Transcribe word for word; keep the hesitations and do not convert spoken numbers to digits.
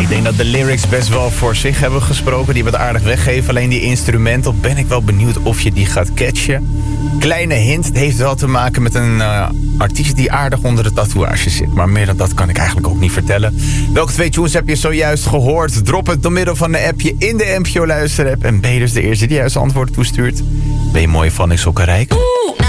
Ik denk dat de lyrics best wel voor zich hebben gesproken. Die hebben het aardig weggeven. Alleen die instrumental ben ik wel benieuwd of je die gaat catchen. Kleine hint, het heeft wel te maken met een uh, artiest die aardig onder de tatoeages zit. Maar meer dan dat kan ik eigenlijk ook niet vertellen. Welke twee tunes heb je zojuist gehoord? Drop het door middel van de appje in de M G O Luisterapp. En ben je dus de eerste die juist antwoorden toestuurt? Ben je mooi van ik sokkenrijk?